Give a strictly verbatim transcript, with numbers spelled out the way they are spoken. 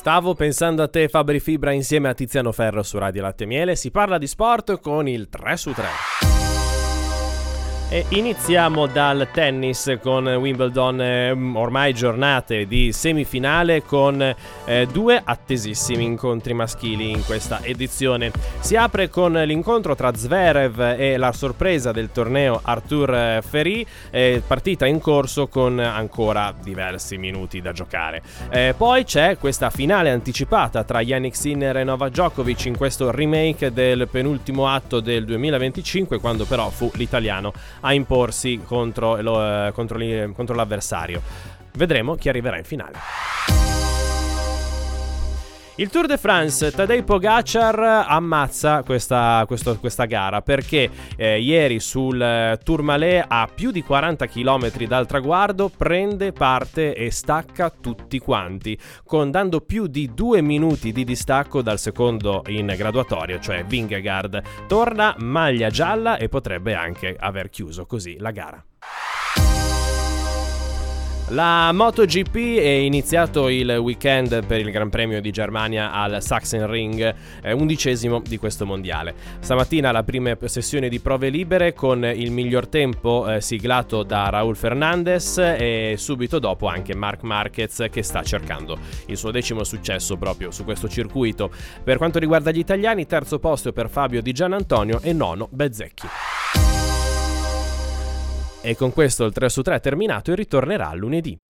Stavo pensando a te, Fabri Fibra, insieme a Tiziano Ferro su Radio Latte e Miele. Si parla di sport con il tre su tre. E iniziamo dal tennis con Wimbledon, eh, ormai giornate di semifinale con eh, due attesissimi incontri maschili in questa edizione. Si apre con l'incontro tra Zverev e la sorpresa del torneo Arthur Ferry, eh, partita in corso con ancora diversi minuti da giocare. Eh, poi c'è questa finale anticipata tra Jannik Sinner e Novak Djokovic in questo remake del penultimo atto del duemilaventicinque, quando però fu l'italiano a imporsi contro, lo, contro, li, contro l'avversario. Vedremo chi arriverà in finale. Il Tour de France, Tadej Pogacar ammazza questa, questo, questa gara perché eh, ieri sul Tourmalet, a più di quaranta chilometri dal traguardo, prende parte e stacca tutti quanti, con dando più di due minuti di distacco dal secondo in graduatoria, cioè Vingegaard. Torna maglia gialla e potrebbe anche aver chiuso così la gara. La MotoGP è iniziato il weekend per il Gran Premio di Germania al Sachsenring, eh, undicesimo di questo mondiale. Stamattina la prima sessione di prove libere con il miglior tempo eh, siglato da Raúl Fernández e subito dopo anche Marc Marquez, che sta cercando il suo decimo successo proprio su questo circuito. Per quanto riguarda gli italiani, terzo posto per Fabio Di Giannantonio e nono Bezzecchi. E con questo il tre su tre è terminato e ritornerà lunedì.